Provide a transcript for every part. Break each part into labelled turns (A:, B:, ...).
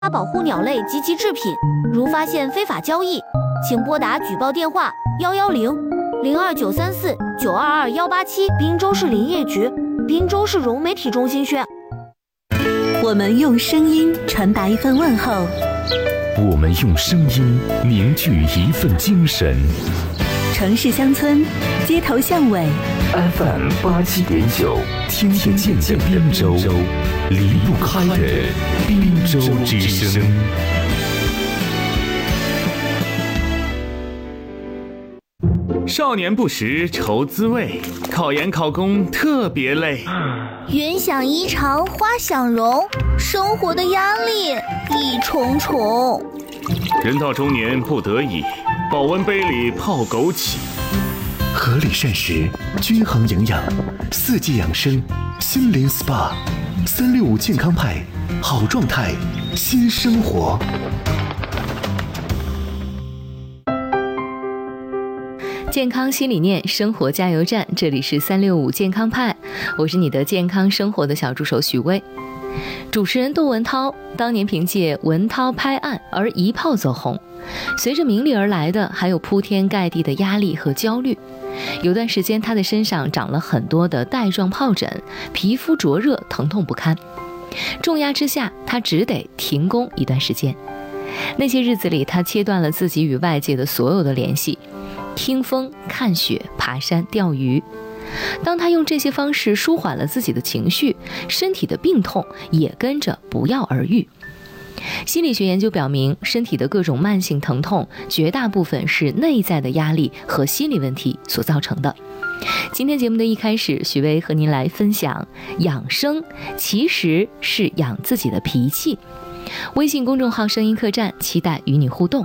A: 保护鸟类及其制品，如发现非法交易，请拨打举报电话110-02934-922-187。滨州市林业局、滨州市融媒体中心宣。
B: 我们用声音传达一份问候，
C: 我们用声音凝聚一份精神。
B: 城市乡村，街头巷尾
C: FM 87.9，听得见的滨州，离不开的滨州之声。少年不识愁滋味，考研考公特别累。
D: 云想衣裳花想容，生活的压力一重重。
C: 人到中年不得已，保温杯里泡枸杞。合理膳食，均衡营养，四季养生，心灵 SPA，365健康派，好状态，新生活。
E: 健康新理念，生活加油站，这里是365健康派，我是你的健康生活的小助手许巍。主持人窦文涛当年凭借文涛拍案而一炮走红，随着名利而来的还有铺天盖地的压力和焦虑。有段时间他的身上长了很多的带状疱疹，皮肤灼热疼痛不堪，重压之下他只得停工一段时间。那些日子里，他切断了自己与外界的所有的联系，听风看雪爬山钓鱼。当他用这些方式舒缓了自己的情绪，身体的病痛也跟着不药而愈。心理学研究表明，身体的各种慢性疼痛绝大部分是内在的压力和心理问题所造成的。今天节目的一开始，许巍和您来分享养生其实是养自己的脾气。微信公众号声音客栈，期待与你互动。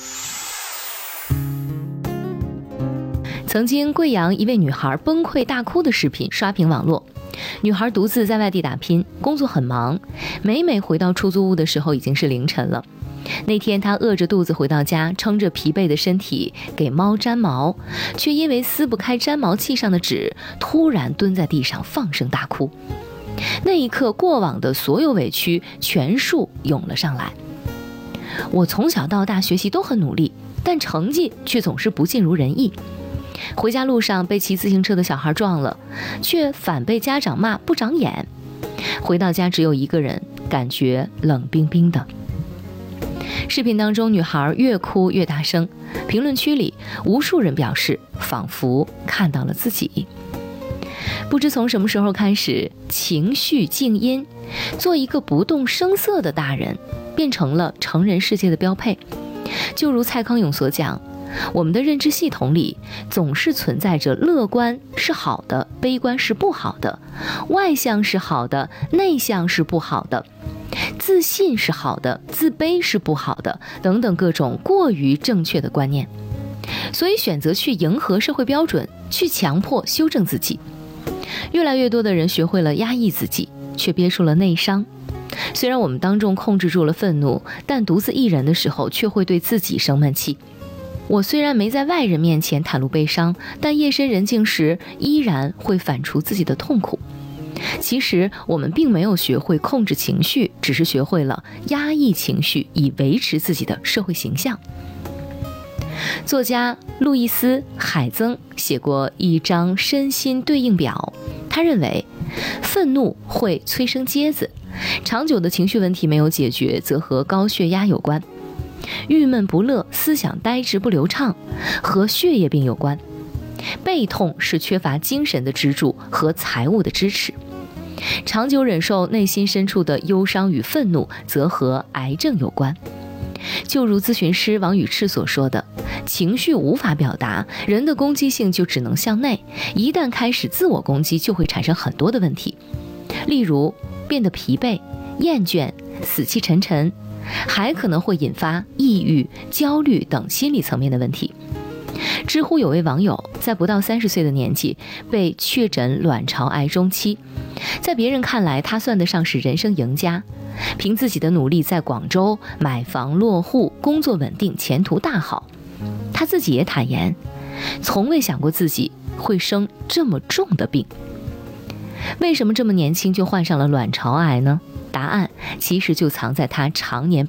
E: 曾经贵阳一位女孩崩溃大哭的视频刷屏网络。女孩独自在外地打拼，工作很忙，每回到出租屋的时候已经是凌晨了。那天她饿着肚子回到家，撑着疲惫的身体给猫粘毛，却因为撕不开粘毛器上的纸，突然蹲在地上放声大哭。那一刻，过往的所有委屈全数涌了上来。我从小到大学习都很努力，但成绩却总是不尽如人意。回家路上被骑自行车的小孩撞了，却反被家长骂不长眼。回到家只有一个人，感觉冷冰冰的。视频当中，女孩越哭越大声，评论区里无数人表示仿佛看到了自己。不知从什么时候开始，情绪静音，做一个不动声色的大人变成了成人世界的标配。就如蔡康永所讲，我们的认知系统里总是存在着乐观是好的，悲观是不好的，外向是好的，内向是不好的，自信是好的，自卑是不好的，等等各种过于正确的观念。所以选择去迎合社会标准，去强迫修正自己。越来越多的人学会了压抑自己，却憋出了内伤。虽然我们当众控制住了愤怒，但独自一人的时候却会对自己生闷气。我虽然没在外人面前袒露悲伤，但夜深人静时依然会反刍自己的痛苦。其实我们并没有学会控制情绪，只是学会了压抑情绪，以维持自己的社会形象。作家路易斯·海曾写过一张身心对应表，他认为愤怒会催生疖子，长久的情绪问题没有解决，则和高血压有关。郁闷不乐，思想呆滞不流畅，和血液病有关。背痛是缺乏精神的支柱和财务的支持。长久忍受内心深处的忧伤与愤怒，则和癌症有关。就如咨询师王宇赤所说的，情绪无法表达，人的攻击性就只能向内，一旦开始自我攻击，就会产生很多的问题，例如变得疲惫、厌倦、死气沉沉，还可能会引发抑郁、焦虑等心理层面的问题。知乎有位网友在不到30岁的年纪被确诊卵巢癌中期，在别人看来他算得上是人生赢家，凭自己的努力在广州买房落户，工作稳定，前途大好。他自己也坦言，从未想过自己会生这么重的病。为什么这么年轻就患上了卵巢癌呢？ 答案其实就藏在她常年